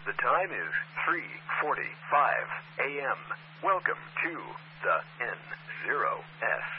The time is 3:45 a.m. Welcome to the N0S